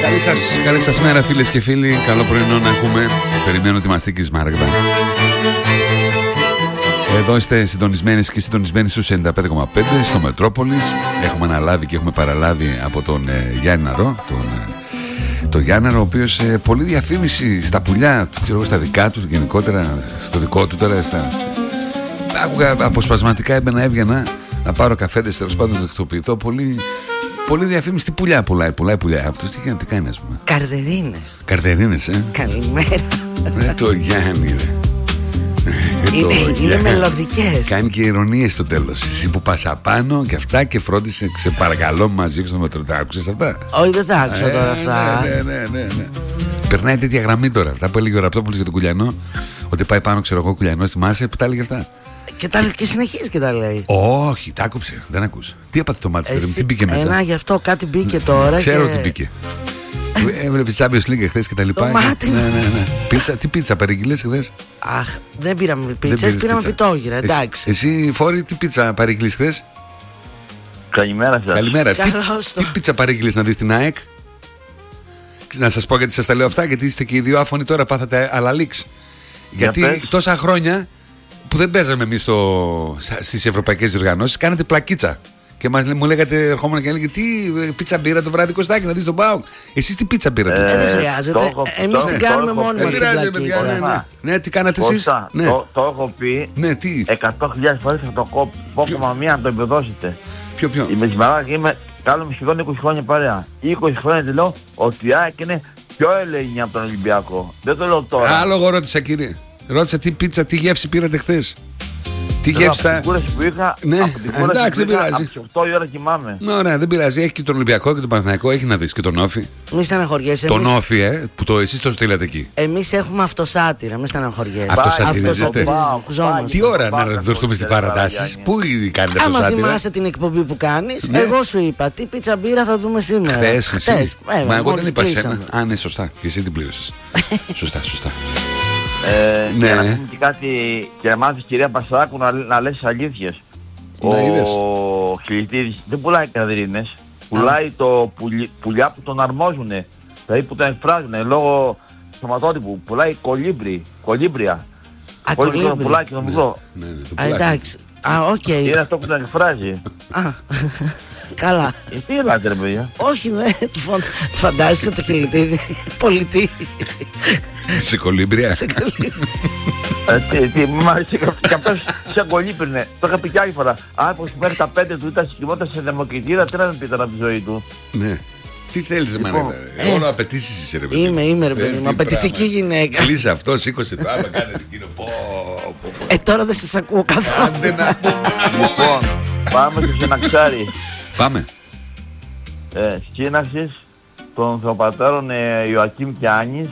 Καλή σας μέρα, φίλες και φίλοι. Καλό πρωινό να έχουμε. Περιμένω τη μαστική Σμάραγδα. Εδώ είστε συντονισμένες και συντονισμένοι στους 95,5 στο Μετρόπολης. Έχουμε αναλάβει και έχουμε παραλάβει από τον Γιάνναρο, τον Γιάνναρο, ο οποίος πολλή διαφήμιση στα πουλιά, ξέρω, στα δικά του, γενικότερα στο δικό του τώρα. Άκουγα αποσπασματικά, έμπαινα, έβγαινα να πάρω καφέντες, τέλος πάντων να τακτοποιηθώ. Πολύ διαφήμιση, τι πουλιά πουλάει πουλιά. Αυτός τι κάνει, ας πούμε. Καρδερίνες, Καλημέρα. Το Γιάννη, ρε. Είναι μελωδικές. Κάνει και ηρωνίες στο τέλος. Εσύ που πας απάνω και αυτά, και φρόντισε, σε παρακαλώ, μας διώξεις το μετρό. Τα άκουσες αυτά? Όχι, δεν τα άκουσα τώρα αυτά. Ναι. Περνάει τέτοια γραμμή τώρα. Αυτά που έλεγε ο Ραπτόπουλος για τον Κουλιανό, ότι πάει πάνω, ξέρω εγώ, Κουλιανός, θυμάσαι που τα έλεγε αυτά? Και συνεχίζει και τα λέει. Όχι, τα άκουψε, δεν ακούσε. Τι έπαθε το μάτι, τι μπήκε μέσα? Γι' αυτό κάτι μπήκε τώρα. Ξέρω ότι μπήκε. Έβλεπε Champions League χθες και τα λοιπά. Ναι. Πίτσα, τι πίτσα παρήγγειλες χθες? Αχ, δεν πήραμε πίτσες, πήραμε πιτόγυρα, εντάξει. Εσύ, Φόρη, τι πίτσα παρήγγειλες χθες? Καλημέρα σας. Καλημέρα. Τι πίτσα παρήγγειλες να δεις την ΑΕΚ? Να σας πω γιατί σας τα λέω αυτά, γιατί είστε και οι δύο άφωνοι τώρα, πάθατε αλαλίξ. Γιατί τόσα χρόνια που δεν παίζαμε εμείς στις ευρωπαϊκές διοργανώσεις, κάνετε πλακίτσα. Και μου λέγατε, ερχόμουν και έλεγε, τι πίτσα μπύρα το βράδυ, Κωστάκη, να δεις τον ΠΑΟΚ. Εσείς τι πίτσα πήρατε? Δεν χρειάζεται. Εμείς την κάνουμε μόνοι μας την πλακίτσα. Ναι, τι κάνατε εσείς? Το έχω πει 100.000 φορές, θα το πω μία να το εμπεδώσετε. Ποιο? Με τη Σμαράγδα κάνουμε σχεδόν 20 χρόνια παρέα. 20 χρόνια τη λέω ότι η ΑΕΚ είναι πιο ελεηνή από τον Ολυμπιακό. Δεν το λέω τώρα. Άλλο εγώ ρώτησα, κύριε. Ρώτησα τι πίτσα, τι γεύση πήρατε χθες. Τι γεύση θα... Από την κούραση που είχα, εντάξει, δεν πειράζει. Από τις 8 η ώρα κοιμάμαι. Ωραία, δεν πειράζει. Έχει και τον Ολυμπιακό και τον Παναθηναϊκό. Έχει να δεις και τον Όφη. Μη στεναχωριέσαι. Τον Όφη, που εσείς το στείλατε εκεί. Εμείς έχουμε αυτοσάτυρα, μη στεναχωριέσαι. Αυτοσατηριζόμαστε. Τι ώρα να δοθούμε στις παρατάσεις? Πού ήδη κάνετε αυτοσάτηρα? Άμα θυμάσαι την εκπομπή που κάνεις, εγώ σου είπα τι πίτσα μπύρα θα δούμε σήμερα. Χθες. Μα εγώ δεν είπα σένα. Α, ναι, σωστά. Και εσύ την πλήρωσες. Σωστά. Και να πούμε και κάτι, και να μάθεις, κυρία Πασαράκου, να λες αλήθειες. Ο Χιλιτίδης δεν πουλάει καρδερίνες, πουλάει το πουλιά που τον αρμόζουνε, δηλαδή που τον εκφράζουνε λόγω σωματότυπου. Πουλάει κολύμπρια. Πολύ τον πουλάει και τον βουδό. Εντάξει. Οκ. Είναι αυτό που τον εκφράζει. Καλά. Τι ελάτε, ρε παιδιά? Όχι, ναι, του φαντάζεσαι το Χιλιτίδη πολιτή. Σε κολύμπρια. Τι μ' άρεσε και αυτός σε κολύμπρινε. Το είχα πει κι άλλη φορά. Αν πως μέχρι τα 5 του ήταν συγκεκριμόταν σε δεμοκρατήρα, τι να μην πείτε από τη ζωή του? Ναι. Τι θέλεις, μάνα? Όλο απαιτήσεις είσαι, ρε παιδί. Είμαι ρε παιδί μου, απαιτητική γυναίκα. Κλείσε αυτό, σήκωσε το άλλο, κάνε εκείνο. Τώρα δεν σας ακούω καθόλου. Λοιπόν, πάμε στο Συναξάρι. Πάμε. Σύναξης των Θεοπατέρων Ιωακήμ και Άνης,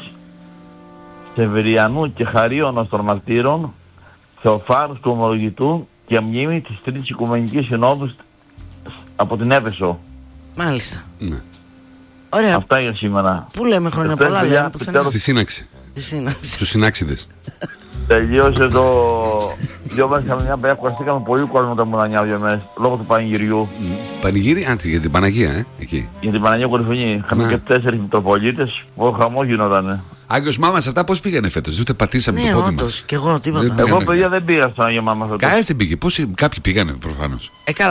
Σεβεριανού και Χαρίωνος των Μαρτύρων, Θεοφάνους του Ομολογητού και μνήμη της Τρίτης Οικουμενικής Συνόδου από την Έφεσο. Μάλιστα. Ναι. Ωραία. Αυτά για σήμερα. Πού λέμε χρόνια πολλά, λέμε. Στη σύναξη. Στους συνάξιδες. Τελείωσε το... 2 μέρες είχαμε μια παιδιά που κουραστήκαμε πολύ κόσμο τα Μουδανιά 2 μέρες, λόγω του πανηγυριού. Πανηγύρι, για την Παναγία, εκεί. Για την Παναγία Κορυφωνή. Είχαμε και 4 Μητροπολίτες, ο χαμός γινότανε. Άγιος Μάμας, αυτά πώς πήγανε φέτος? Ούτε πατήσαμε το πόδι μας. Ναι, όντως, κι εγώ τίποτα. Εγώ, παιδιά, δεν πήγα στον Άγιο Μάμα φέτος. Κανένας δεν πήγε. Κάποιοι πήγανε προφανώς. Καλά.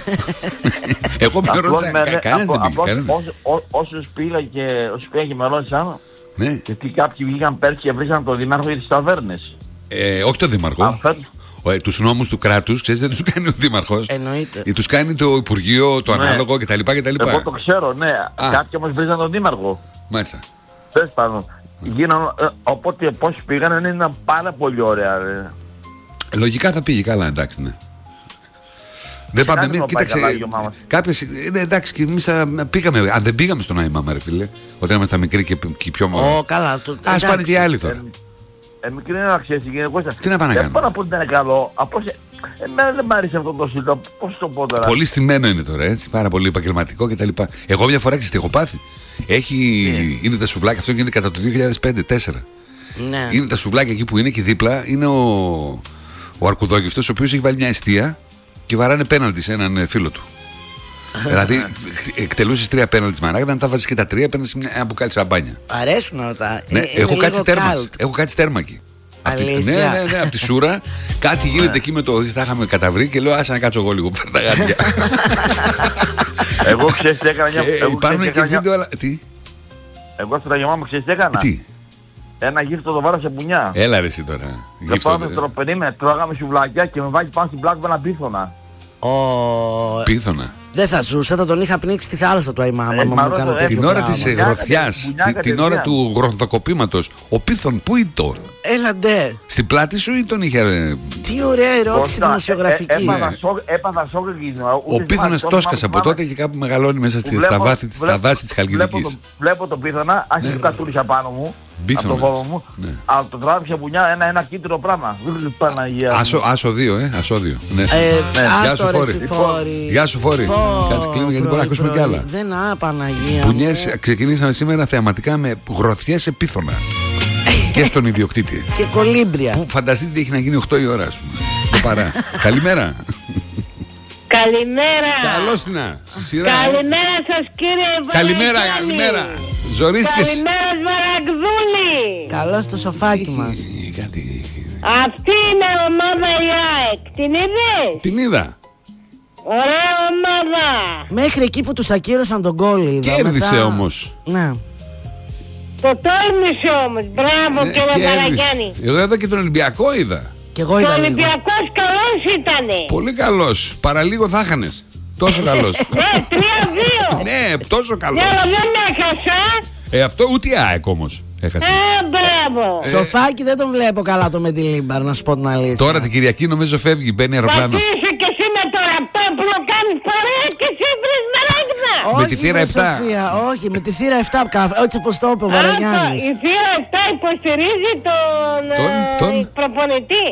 Εγώ με ρώτησα, κανένας δεν πήγε. Όσους πήγαν και με ρώτησαν, γιατί κάποιοι βγήκαν πέρσι και βρήκαν τον Δήμαρχο για τις ταβέρνες. Όχι τον Δήμαρχο. Τους νόμους του κράτους, ξέρεις, δεν τους κάνει ο Δήμαρχος. Εννοείται. Τους κάνει το Υπουργείο, το ανάλογο κτλ. Εγώ το ξέρω, ναι. Κάποιοι όμως βρίζαν τον Δήμαρχο. Μάλιστα. Πες πάνω. Οπότε πώς πήγανε είναι πάρα πολύ ωραία. Λογικά θα πήγε καλά, εντάξει, ναι. Δεν πάμε εμείς, κοίταξε. Κάποιες, εντάξει, και εμείς πήγαμε. Αν δεν πήγαμε στον Άγιο Μάμα, ρε φίλε, όταν ήμασταν μικροί και πιο μόνοι. Καλά. Ας πάνε και οι άλλοι τώρα. Μικρή είναι να ξέρεις, τι να πάνε να κάνουν? Δεν μπορώ να πω ότι ήταν καλό. Εμένα δεν μ' άρεσε αυτό το σύλλογο. Πώς το πω τώρα? Πολύ στημένο είναι τώρα, έτσι. Πάρα πολύ επαγγελματικό κτλ. Εγώ μια φορά έχω πάθει. Είναι τα σουβλάκια, αυτό γίνεται κατά το 2005-2004. Ναι. Είναι τα σουβλάκια εκεί που είναι και δίπλα είναι ο Αρκουδόγευτος, ο οποίος έχει βάλει μια εστία και βαράνε πέναλτι σε έναν φίλο του. Δηλαδή, εκτελούσες 3 πέναλτι Μαράγδα, αν τα βάζεις και τα 3, παίρνεις ένα μπουκάλι σαμπάνια. Αρέσουν αυτά. Ναι, έχω κάτσει τέρμα εκεί. Αλήθεια. Ναι, από τη Σούρα. Κάτι γίνεται εκεί με το. Θα είχαμε καταβρει και λέω, άσε να κάτσω εγώ λίγο. Φερταγάτια. Εγώ ξέρεις τι έκανα. Υπάρχουν και βίντεο. Τι? Εγώ στο ταγιαμά μου ξέρεις τι έκανα. Τι? Ένα γύφτο το βάλα σε μπουνιά. Έλα ρε εσύ τώρα. Και πάμε στο τροπενίμε, τρώγαμε σουβλάκια και με βάζει πάνω στην πλάτη με ένα πίθωνα. Πίθωνα. Δεν θα ζούσε, θα τον είχα πνίξει στη θάλασσα του Αϊμάμα. Την ώρα της γροθιάς, την ώρα του γρονθοκοπήματος, ο πίθον πού ήταν? Έλαντε. Στην πλάτη σου ή τον είχε? Τι ωραία ερώτηση δημοσιογραφική. Έπαθα σοκ εκεί. Ο πίθωνας το έσκασε από τότε και κάπου μεγαλώνει μέσα στα δάση της Χαλκιδικής. Βλέπω τον πίθωνα, άρχισε το κατούρισα πάνω μου. Από το φόβο μου, αλλά το τράβηξε μπουνιά ένα κίτρινο πράγμα. Άσο 2, ασώδιο. Άστο ρε Φορή. Γεια σου Φορή. Κάτσε κλείνω γιατί μπορεί να ακούσουμε κι άλλα. Δεν Παναγία. Πουνιές, ξεκινήσαμε σήμερα θεαματικά με γροθιές σε πίθωνα. Και στον ιδιοκτήτη. Και κολύμπρια. Που φανταστείτε τι έχει να γίνει 8 η ώρα, ας πούμε. Το παρά. Καλημέρα. Καλημέρα. Καλώς την Καλημέρα σας κύριε Βαραγδούλη. Καλημέρα. Ζορίστηκες. Καλημέρα Βαραγδούλη. Καλώς το σοφάκι μας. Αυτή είναι ομάδα η ΑΕΚ. Την είδες? Την είδα. Ωραία ομάδα. Μέχρι εκεί που τους ακύρωσαν τον γκόλ είδα. Κέρδισε όμως. Ναι. Το τόλμησε όμως. Μπράβο κύριε Βαραγιάννη. Εγώ είδα και τον Ολυμπιακό είδα. Και εγώ είδα. Ο Ολυμπιακός καλός ήτανε. Πολύ καλός. Παραλίγο θα χάνες. Τόσο καλός. Ναι, 3-2. Ναι, τόσο καλός. Ναι, δεν έχασα. Αυτό ούτε η ΑΕΚ όμως έχασε. Μπράβο. Σοφάκι δεν τον βλέπω καλά το Μεντιλίμπαρ, να σου πω την αλήθεια. Τώρα την Κυριακή νομίζω φεύγει, μπαίνει αεροπλάνο. Πατήσε και εσύ με το ραπτόπουλο κάνεις παρέα και εσύ βρεις Μαράγδα. Με τη θύρα 7. Σοφία, όχι, με τη θύρα 7. Έτσι πως το είπε ο Βαραγιάννης. Η θύρα 7 υποστηρίζει τον προπονητή.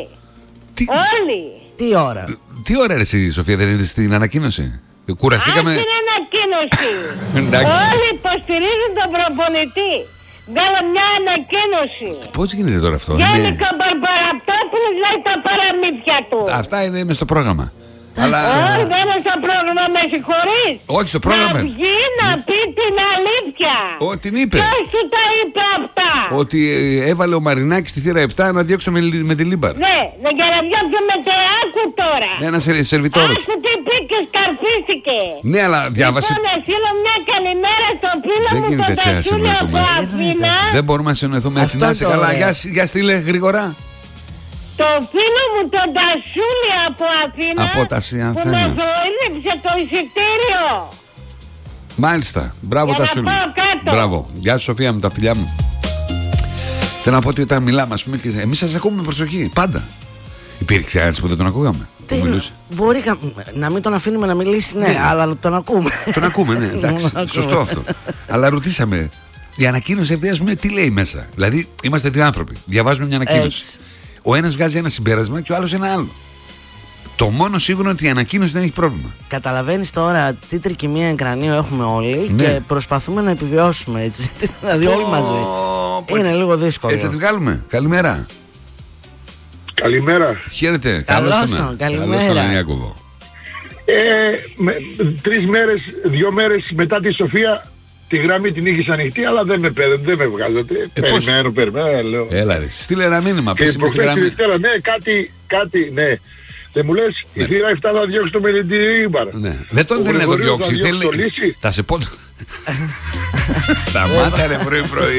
Όλοι. Τι ώρα? Τι ώρα ρε εσύ Σοφία, δεν είδες την ανακοίνωση? Κουραστήκαμε. Άχι την ανακοίνωση. Όλοι υποστηρίζουν τον προπονητή. Βγάλω μια ανακοίνωση. Πώς γίνεται τώρα αυτό? Γέννηκα Μπαρμπαραπτόπουλος λέει τα παραμύθια του. Αυτά είναι μες στο πρόγραμμα. Αλλά... Όχι, δεν είναι στο πρόγραμμα, με συγχωρείς. Όχι, στο πρόγραμμα. Να βγει να πει την αλήθεια. Την είπε. Ποιος του τα είπε αυτά? Ότι έβαλε ο Μαρινάκης στη θύρα 7 να διώξει με τη Λίμπαρ. Ναι, για να διώξει με άκου τώρα. Ένα σερβιτόρος. Άκου τι πήγε, σκαρφίστηκε. Ναι, αλλά διάβασε. Λοιπόν, να στείλω μια καλημέρα στον φίλο μου τον Τασούλη από Αθήνα. Δεν μπορούμε να συνοηθούμε έτσι. Να είσαι καλά. Για στείλε γρήγορα. Το φίλο μου τον Τασούλη από Αθήνα. Από τα που με βοήθησε το εισιτήριο. Μάλιστα. Μπράβο Τασούλη. Μπράβο. Γεια σου Σοφία μου, τα φιλιά μου. Θέλω να πω ότι όταν μιλάμε, ας πούμε, εμείς σας ακούμε με προσοχή. Πάντα. Υπήρξε ένας που δεν τον ακούγαμε? Μπορεί να μην τον αφήνουμε να μιλήσει, ναι, αλλά τον ακούμε. Τον ακούμε, ναι, εντάξει. Σωστό αυτό. Αλλά ρωτήσαμε. Η ανακοίνωση αυτή, ας πούμε, τι λέει μέσα? Δηλαδή, είμαστε δύο άνθρωποι. Διαβάζουμε μια ανακοίνωση. Ο ένας βγάζει ένα συμπέρασμα και ο άλλος ένα άλλο. Το μόνο σίγουρο είναι ότι η ανακοίνωση δεν έχει πρόβλημα. Καταλαβαίνεις τώρα τι τρικυμία εγκρανίου έχουμε όλοι, ναι. Και προσπαθούμε να επιβιώσουμε έτσι. Δηλαδή όλοι μαζί. Είναι λίγο δύσκολο. Έτσι θα τη βγάλουμε. Καλημέρα. Καλημέρα. Χαίρετε. Καλώς τον. Καλημέρα. 2 μέρες μετά τη Σοφία τη γραμμή την είχες ανοιχτή, αλλά δεν με βγάζατε. Περιμένω, λέω. Έλα ρε, στείλε ένα μήνυμα. Και προχθές ναι, κάτι, ναι. Δεν μου λες, η θύρα 7 θα διώξει το Μεντιλίμπαρ. Ναι. Δεν τον θέλει να το διώξει. Θα σε πω. Τα μάτια ρε πρωί-πρωί.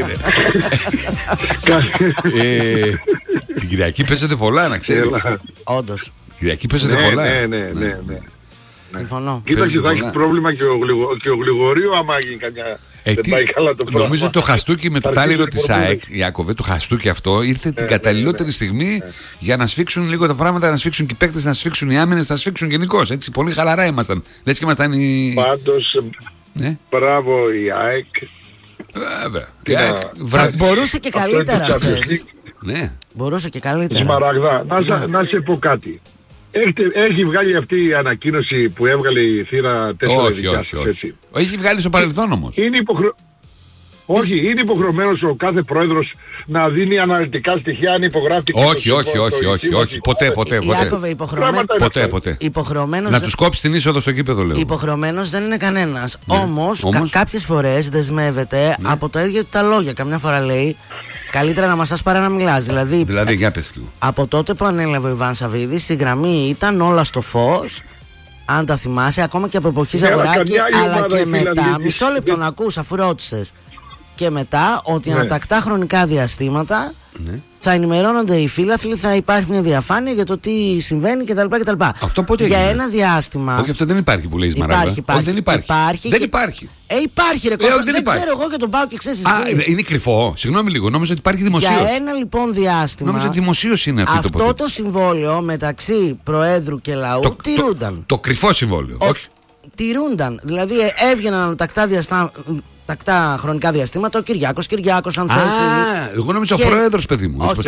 Την Κυριακή παίζεται πολλά, να ξέρεις. Όντως. Κυριακή παίζεται πολλά. Ναι. Συμφωνώ. Κοίταξε, θα έχει πρόβλημα και ο Γλιγορίου άμα γίνει καμιά. Δεν πάει καλά το πράγμα. Νομίζω το χαστούκι με το τάλιρο της ΑΕΚ, Ιάκωβε, το χαστούκι αυτό ήρθε την καταλληλότερη στιγμή για να σφίξουν λίγο τα πράγματα, να σφίξουν και οι παίκτες, να σφίξουν οι άμυνες, να σφίξουν γενικώς. Έτσι, πολύ χαλαρά ήμασταν. Λες και ήμασταν οι. Πάντως, μπράβο η ΑΕΚ. Βέβαια. Θα μπορούσε και καλύτερα χθες. Ναι. Μπορούσε και καλύτερα. Σμαραγδά, να σε πω κάτι. Έχει βγάλει αυτή η ανακοίνωση που έβγαλε η θύρα 4 όχι. Έχει βγάλει στο παρελθόν όμως. Όχι, είναι υποχρεωμένος ο κάθε πρόεδρος να δίνει αναλυτικά στοιχεία αν υπογράφει. Όχι. Ποτέ. Ιάκωβε, υποχρεωμένος. Να τους κόψει την είσοδο στο γήπεδο, λέω. Υποχρεωμένος δεν είναι κανένας. Όμως κάποιες φορές δεσμεύεται από τα ίδια του τα λόγια. Καμιά φορά λέει καλύτερα να μασάς παρά να μιλάς. Δηλαδή για πες λίγο. Από τότε που ανέλαβε ο Ιβάν Σαββίδης, στη γραμμή ήταν όλα στο φως. Αν τα θυμάσαι, ακόμα και από εποχή Ζαγοράκη, αλλά και μετά. Μισό λεπτό να ακούς, αφού ρώτησες. Και μετά ότι ανατακτά χρονικά διαστήματα θα ενημερώνονται οι φίλαθλοι, θα υπάρχει μια διαφάνεια για το τι συμβαίνει κτλ. Αυτό πότε για έγινε? ένα διάστημα. Όχι, αυτό δεν υπάρχει που λέει Μαράγδα. Δεν υπάρχει. Υπάρχει ρε κόσμο. Δεν ξέρω εγώ και τον πάω και ξέρεις εσύ. Είναι κρυφό. Συγγνώμη λίγο. Νόμιζα ότι υπάρχει δημοσίως. Για ένα λοιπόν διάστημα. Νόμιζα ότι δημοσίως είναι αυτό το συμβόλαιο μεταξύ Προέδρου και λαού τηρούνταν. Το κρυφό συμβόλαιο. Όχι. Τηρούνταν. Δηλαδή έβγαιναν ανατακτά χρονικά διαστήματα ο Κυριάκος αν θέσει. Εγώ νόμιζα ο πρόεδρος, παιδί μου. Όχι,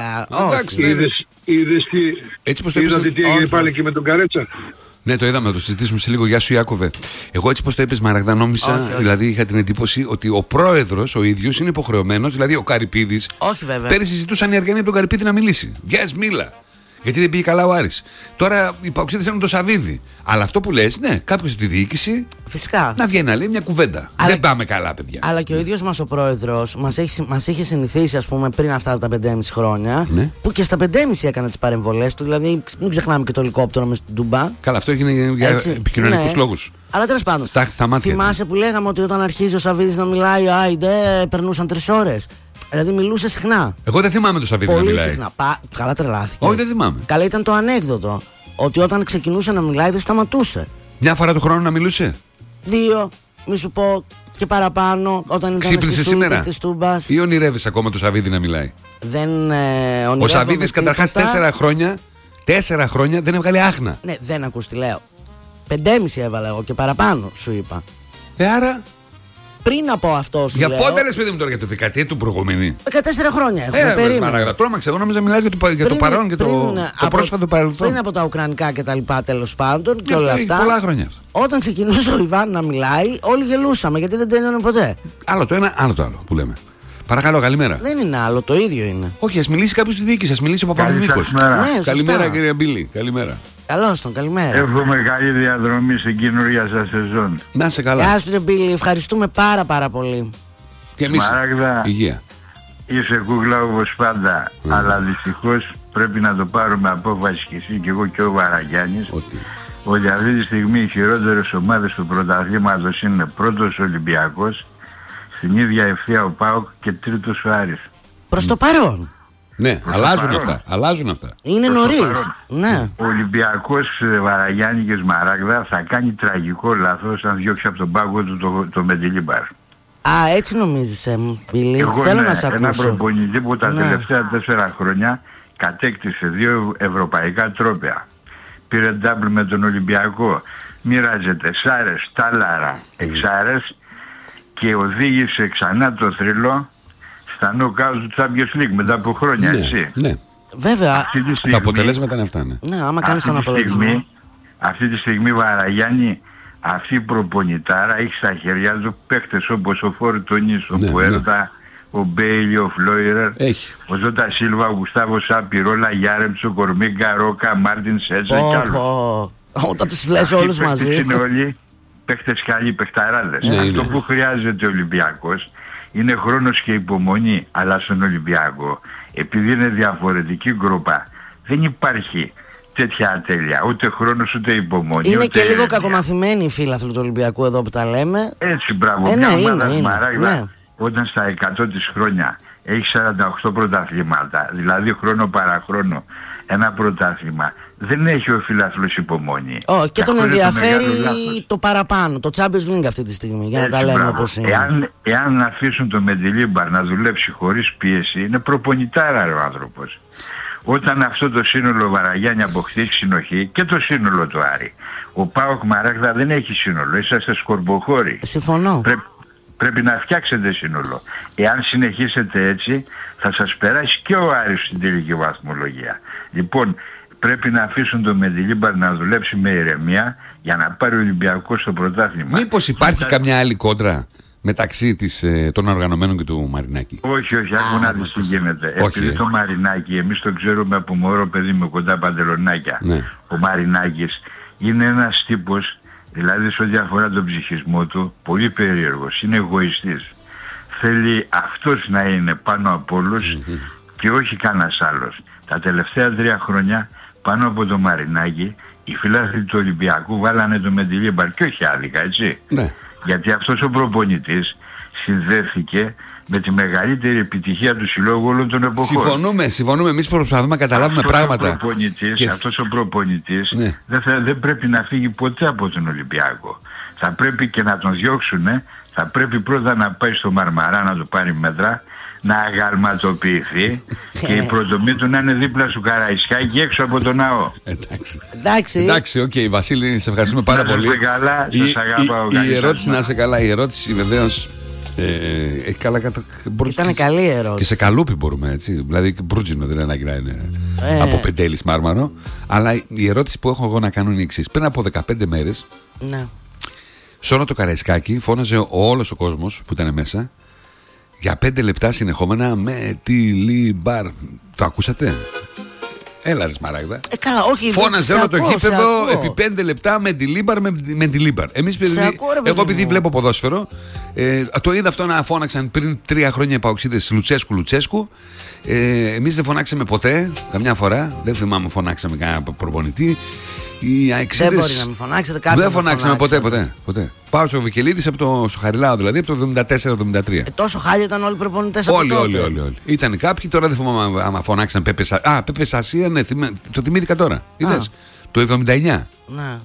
έτσι πως το είπες. Είδατε τι έγινε πάλι και με τον Καρέτσα. Ναι, το είδαμε, το συζητήσουμε σε λίγο. Γεια σου, Ιάκωβε. Εγώ έτσι πως το είπες, Μαραγδά, νόμιζα, δηλαδή είχα την εντύπωση ότι ο πρόεδρος ο ίδιος είναι υποχρεωμένος, δηλαδή ο Καρυπίδης. Όχι, βέβαια. Πέρυσι συζητούσαν οι Αργιανοί από τον Καρυπίδη να μιλήσει. Βγες, μίλα. Γιατί δεν πήγε καλά ο Άρης. Τώρα οι παοξίδες έχουν το Σαββίδι. Αλλά αυτό που λες, ναι, κάποιος από τη διοίκηση. Φυσικά. Να βγαίνει να λέει μια κουβέντα. Δεν πάμε καλά, παιδιά. Αλλά και ο ίδιος μας ο πρόεδρος μας είχε συνηθίσει, ας πούμε, πριν αυτά τα 5,5 χρόνια. Ναι. Που και στα 5,5 έκανε τις παρεμβολές του. Δηλαδή, μην ξεχνάμε και το ελικόπτερο μες στην Ντουμπά. Καλά, αυτό έγινε για επικοινωνικούς λόγους. Αλλά τέλος πάντων. Θυμάσαι που λέγαμε ότι όταν αρχίζει ο Σαββίδης να μιλάει, άιντε, περνούσαν 3 ώρες. Δηλαδή μιλούσε συχνά. Εγώ δεν θυμάμαι το Σαββίδη να μιλάει. Πολύ συχνά. Καλά τρελάθηκε. Όχι, δεν θυμάμαι. Καλά ήταν το ανέκδοτο. Ότι όταν ξεκινούσε να μιλάει δεν σταματούσε. Μια φορά το χρόνο να μιλούσε. 2, μη σου πω και παραπάνω. Όταν ήταν στις σούτες της Τούμπας. Ή ονειρεύεις ακόμα το Σαββίδη να μιλάει? Δεν ονειρεύομαι. Ο Σαββίδης καταρχάς 4 χρόνια δεν έβγαλε άχνα. Ναι, δεν ακούς τι λέω. 5,5 έβαλα εγώ και παραπάνω σου είπα. Άρα. Πριν από αυτό σου για λέω. Για πότε λες, παιδί μου, τώρα, για το δεκαετία του προηγούμενη? 14 χρόνια έχουμε. Περίμενε. Τρόμαξε. Εγώ νόμιζα μιλάς για το παρόν και το πρόσφατο παρελθόν. Πριν από τα ουκρανικά και τα λοιπά, τέλος πάντων, και όλα αυτά. Πολλά χρόνια αυτά. Όταν ξεκινούσε ο Ιβάν να μιλάει, όλοι γελούσαμε γιατί δεν τέλειωνε ποτέ. Άλλο το ένα, άλλο το άλλο που λέμε. Παρακαλώ, καλημέρα. Δεν είναι άλλο, το ίδιο είναι. Όχι, ας μιλήσει κάποιος στη διοίκηση, ας μιλήσει ο Παπαμιμίκος. Ναι, καλημέρα, κύριε Μπίλη. Καλημέρα. Καλώς τον, καλημέρα. Εύχομαι καλή διαδρομή στην καινούργια σας σεζόν. Να σε καλά. Γεια σου, ρε Μπίλη, ευχαριστούμε πάρα πολύ. Και εμείς. Μαράγδα, υγεία. Είσαι κούκλα όπως πάντα, αλλά δυστυχώς πρέπει να το πάρουμε απόφαση και εσύ και εγώ και ο Βαραγιάννης. Ότι αυτή τη στιγμή οι χειρότερες ομάδες του πρωταθλήματος είναι πρώτος Ολυμπιακός, στην ίδια ευθεία ο ΠΑΟΚ και τρίτος ο Άρης. Προς το παρόν. Ναι, αλλάζουν αυτά. Είναι νωρίς. Ναι. Ο Ολυμπιακός Βαραγιάννη και Σμαράγδα θα κάνει τραγικό λάθος αν διώξει από τον πάγκο του το Μεντιλίμπαρ. Α, έτσι νομίζεις, Μπίλη? Θέλω να σε ακούσω. Ένα προπονητή που τα τελευταία 4 χρόνια κατέκτησε 2 ευρωπαϊκά τρόπαια. Πήρε ντάμπλ με τον Ολυμπιακό. Μοίραζε 4 τάλαρα εξάρες και οδήγησε ξανά το θρύλο στα νοκάουτ του Champions League μετά από χρόνια, έτσι. Ναι. Βέβαια. Τα αποτελέσματα είναι αυτά, ναι. Ναι, άμα κάνεις τον απολογισμό. Αυτή τη στιγμή, Βαραγιάννη, αυτή η προπονητάρα έχει στα χέρια του παίχτες όπως ο Φορτονής, ο Πουέρτα, ο Μπέιλι, ο Φλόιρερ, ο Ζώτα Σίλβα, ο Γουστάβο Σαπιρόλα, Γιάρεμψο, Κορμίγκα, Ρόκα, Μάρτιν Σέτσα και άλλο. Όταν τους λες όλους μαζί. Είναι όλοι παίχτες καλοί, παιχταράδες. Αυτό που χρειάζεται ο Ολυμπιακός είναι χρόνος και υπομονή, αλλά στον Ολυμπιακό, επειδή είναι διαφορετική γκρουπά, δεν υπάρχει τέτοια ατέλεια, ούτε χρόνος ούτε υπομονή. Είναι ούτε και λίγο κακομαθημένοι οι φίλαθλοι του Ολυμπιακού εδώ που τα λέμε. Έτσι, μπράβο. Μια ομάδα Σμαράγδα, όταν στα 100 της χρόνια έχει 48 πρωταθλήματα, δηλαδή χρόνο παραχρόνο ένα πρωτάθλημα, δεν έχει ο φίλαθλος υπομονή. Και τον ενδιαφέρει το παραπάνω, το Champions League αυτή τη στιγμή, για να τα λέμε όπως είναι. Εάν αφήσουν το Μεντιλίμπαρ να δουλέψει χωρίς πίεση, είναι προπονητάρα ο άνθρωπος. Όταν αυτό το σύνολο Βαραγιάννη αποκτήσει συνοχή και το σύνολο του Άρη, ο ΠΑΟΚ Μαράγδα δεν έχει σύνολο, είσαστε σκορποχώροι. Συμφωνώ. Πρέπει να φτιάξετε σύνολο. Εάν συνεχίσετε έτσι, θα σας περάσει και ο Άρης στην τελική βαθμολογία. Λοιπόν, πρέπει να αφήσουν το Μεντιλίμπαρ να δουλέψει με ηρεμία για να πάρει ο Ολυμπιακός στο πρωτάθλημα. Μήπως υπάρχει καμιά άλλη κόντρα μεταξύ των οργανωμένων και του Μαρινάκη? Όχι, άκου να δεις τι γίνεται. Επειδή το Μαρινάκη, εμείς το ξέρουμε από μωρό παιδί με κοντά παντελονάκια. Ναι. Ο Μαρινάκης είναι ένας τύπος, δηλαδή σε ό,τι αφορά τον ψυχισμό του, πολύ περίεργος, είναι εγωιστής. Θέλει αυτός να είναι πάνω από όλους και όχι κανένας άλλος. Τα τελευταία 3 χρόνια πάνω από το Μαρινάκη οι φίλαθλοι του Ολυμπιακού βάλανε το Μεντιλίμπαρ και όχι άδικα, έτσι. Ναι. Γιατί αυτός ο προπονητής συνδέθηκε με τη μεγαλύτερη επιτυχία του συλλόγου όλων των εποχών. Συμφωνούμε. Εμείς προσπαθούμε να καταλάβουμε πράγματα. Αυτός ο προπονητής δεν πρέπει να φύγει ποτέ από τον Ολυμπιακό. Θα πρέπει και να τον διώξουνε. Θα πρέπει πρώτα να πάει στο Μαρμαρά να του πάρει μέτρα, να αγαλματοποιηθεί και η προτομή του να είναι δίπλα στο Καραϊσκάκι έξω από τον ναό. Εντάξει, οκ, Βασίλη, σε ευχαριστούμε πάρα πολύ. Καλά, σας αγαπάω. Η ερώτηση, να είσαι καλά, η ερώτηση βεβαίως έχει καλά ήταν καλή η ερώτηση. Και σε καλούπι μπορούμε, έτσι. Δηλαδή και μπρούτζινο δεν είναι να είναι από Πεντέλης Μάρμαρο. Αλλά η ερώτηση που έχω εγώ να κάνω είναι η εξής. Πριν από 15 μέρες, ναι, σε όλο το Καραϊσκάκι φώναζε όλος ο κόσμος που ήταν μέσα για 5 λεπτά συνεχόμενα Μεντιλίμπαρ. Το ακούσατε? Έλα ρε Σμαράγδα. Καλά, όχι. Φώναζε όλο το γήπεδο επί 5 λεπτά Μεντιλίμπαρ. Εμείς εγώ επειδή βλέπω ποδόσφαιρο, το είδα αυτό να φώναξαν πριν 3 χρόνια οι παοξίδες Λουτσέσκου. Εμείς δεν φωνάξαμε ποτέ, καμιά φορά. Δεν θυμάμαι φωνάξαμε κανένα προπονητή. Δεν μπορεί να μην φωνάξετε κάποιον. Δεν φωνάξαμε ποτέ. Πάω στο Βικελίδης στο Χαριλάο, δηλαδή από το 74-73. Τόσο χάλια ήταν όλοι οι προπονητές από τότε. Όλοι. Ήταν κάποιοι, τώρα δεν θυμάμαι άμα φωνάξαν Πέπε Σασία, ναι, το θυμήθηκα τώρα. Είδες, το 79. Ναι.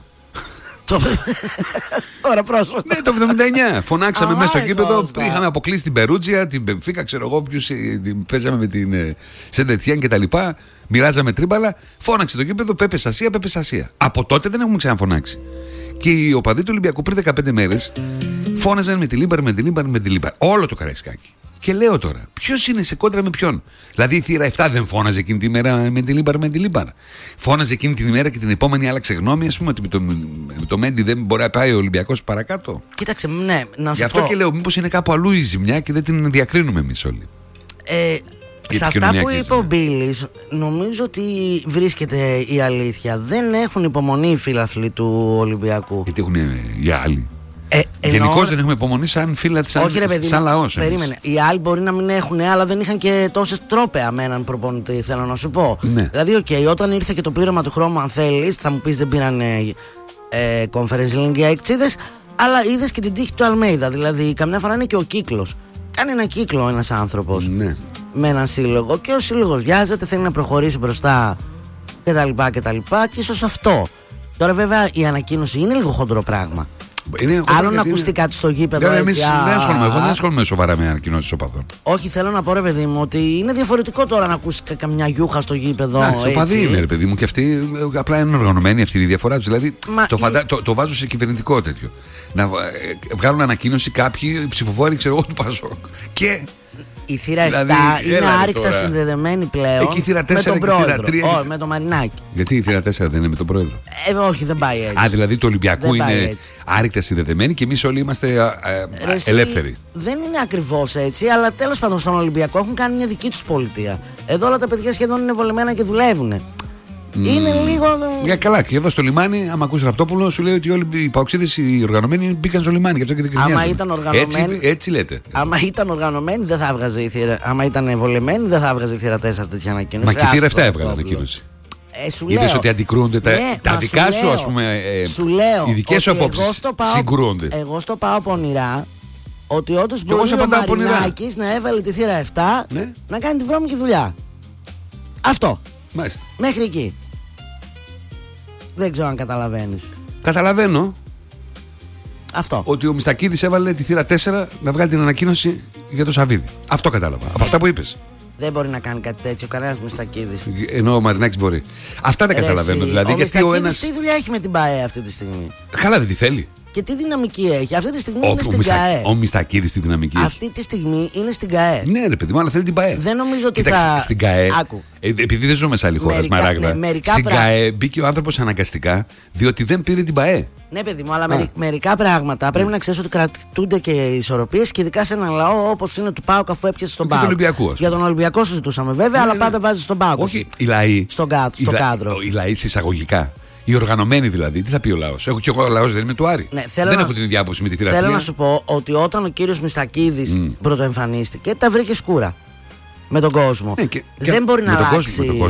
Τώρα πρόσφατα. Ναι, το 79. Φωνάξαμε μέσα στο γήπεδο. Είχαμε αποκλείσει την Περούτζια, την Μπενφίκα, ξέρω εγώ ποιους. Παίζαμε με την Σεντετιέν και τα λοιπά. Μοιράζαμε τρίμπαλα. Φώναξε το γήπεδο Πέπε Σασία. Από τότε δεν έχουμε ξαναφωνάξει. Και οι οπαδοί του Ολυμπιακού πριν 15 μέρες φώναζαν Μεντιλίμπαρ. Όλο το Καραϊσκάκι. Και λέω τώρα, ποιος είναι σε κόντρα με ποιον? Δηλαδή η θύρα 7 δεν φώναζε εκείνη τη μέρα Μεντιλίμπαρ. Φώναζε εκείνη την ημέρα και την επόμενη άλλαξε γνώμη, ας πούμε, ότι με το Μέντι δεν μπορεί να πάει ο Ολυμπιακός παρακάτω. Κοίταξε, ναι, να σου Γι' αυτό και λέω, μήπως είναι κάπου αλλού η ζημιά και δεν την διακρίνουμε εμείς όλοι. Σε αυτά που είπε ο Μπίλης, νομίζω ότι βρίσκεται η αλήθεια. Δεν έχουν υπομονή οι φίλαθλοι του Ολυμπιακού. Γιατί έχουν οι άλλοι. Γενικώς δεν έχουμε υπομονή σαν φίλα της σαν λαός. Περίμενε. Οι άλλοι μπορεί να μην έχουν, αλλά δεν είχαν και τόσες τρόπαια με έναν προπονητή, θέλω να σου πω. Ναι. Δηλαδή, όταν ήρθε και το πλήρωμα του χρόνου, αν θέλεις, θα μου πεις δεν πήραν conference link για εξίδες, αλλά είδες και την τύχη του Αλμέιδα. Δηλαδή, καμιά φορά είναι και ο κύκλος. Κάνει ένα κύκλο ένας άνθρωπος με έναν σύλλογο και ο σύλλογος βιάζεται, θέλει να προχωρήσει μπροστά κτλ. Και ίσως αυτό. Τώρα, βέβαια, η ανακοίνωση είναι λίγο χοντρό πράγμα. Άλλο να ακουστεί κάτι στο γήπεδο. Εγώ δεν ασχολούμαι σοβαρά με ανακοινώσεις οπαδών. Όχι, θέλω να πω ρε παιδί μου ότι είναι διαφορετικό τώρα να ακούσει καμιά γιούχα στο γήπεδο. Οπαδοί είναι ρε παιδί μου και αυτοί απλά είναι οργανωμένοι, αυτή η διαφορά τους. Δηλαδή το βάζω σε κυβερνητικό τέτοιο. Να βγάλουν ανακοίνωση κάποιοι ψηφοφόροι, ξέρω εγώ, του Πασόκ. Και η θύρα 7 είναι άρρηκτα συνδεδεμένη πλέον με τον πρόεδρο. Όχι, με τον Μαρινάκη. Γιατί η θύρα 4 δεν είναι με τον πρόεδρο? Όχι, δεν πάει έτσι. Δηλαδή το Ολυμπιακού είναι άρρηκτα συνδεδεμένη και εμείς όλοι είμαστε ελεύθεροι. Δεν είναι ακριβώς έτσι, αλλά τέλος πάντων στον Ολυμπιακό έχουν κάνει μια δική τους πολιτεία. Εδώ όλα τα παιδιά σχεδόν είναι βολεμένα και δουλεύουν. Είναι λίγο. Για καλά, και εδώ στο λιμάνι, άμα ακούσει Ραπτόπουλο, σου λέει ότι όλοι οι παοξίδες οι οργανωμένοι μπήκαν στο λιμάνι. Γι' αυτό και δεν άμα ήταν οργανωμένοι. Έτσι λέτε. Άμα ήταν οργανωμένοι, δεν θα έβγαζε η θύρα. Άμα ήταν βολεμένοι, δεν θα έβγαζε η θύρα 4 τέτοια ανακοίνωση. Μα και η θύρα 7 έβγαλε ανακοίνωση. Είδες ότι αντικρούονται τα δικά σου, ας πούμε. Σου λέω. Οι δικές σου απόψεις συγκρούονται. Εγώ στο πάω πονηρά ότι όντως μπορεί ο Μαρινάκης να έβαλε τη θύρα 7 να κάνει τη βρώμικη δουλειά. Αυτό. Μάλιστα. Μέχρι εκεί. Δεν ξέρω αν καταλαβαίνεις. Καταλαβαίνω. Αυτό. Ότι ο Μιστακίδης έβαλε τη θύρα 4 να βγάλει την ανακοίνωση για το Σαββίδι. Αυτό κατάλαβα. Από αυτά που είπες. Δεν μπορεί να κάνει κάτι τέτοιο κανένας Μιστακίδης. Ενώ ο Μαρινάκης μπορεί. Αυτά δεν καταλαβαίνω. Δηλαδή, ο Μιστακίδης τι δουλειά έχει με την ΠΑΕ αυτή τη στιγμή? Καλά, δεν τη θέλει. Και τι δυναμική έχει. Αυτή τη στιγμή είναι στην ΚΑΕ. Ο Μιστακίδης τι δυναμική έχει. Αυτή τη στιγμή είναι στην ΚΑΕ. Ναι, ρε παιδί μου, αλλά θέλει την ΠΑΕ. Δεν νομίζω ότι στην ΚΑΕ. Επειδή δεν ζούμε σε άλλη χώρα, Σμαράγδα. Στην ΚΑΕ μπήκε ο άνθρωπος αναγκαστικά, διότι δεν πήρε την ΠΑΕ. Ναι, παιδί μου, αλλά μερικά πράγματα πρέπει να ξέρεις ότι κρατούνται και ισορροπίες και ειδικά σε έναν λαό όπως είναι του ΠΑΟΚ, αφού έπιασε στον ΠΑΟΚ. Για τον Ολυμπιακό συζητούσαμε βέβαια, αλλά πάντα βάζει στον ΠΑΟΚ. Όχι, οι λαοί. Στο κάδρο. Οι λαοί εισαγωγικά. Οι οργανωμένοι δηλαδή, τι θα πει ο λαός. Έχω και εγώ ο λαός, δεν είμαι του Άρη. Ναι, δεν έχω την ίδια άποψη με τη φιλαθλία. Θέλω να σου πω ότι όταν ο κύριος Μιστακίδης πρωτοεμφανίστηκε, τα βρήκε σκούρα με τον κόσμο. Ναι, δεν μπορεί να αλλάξει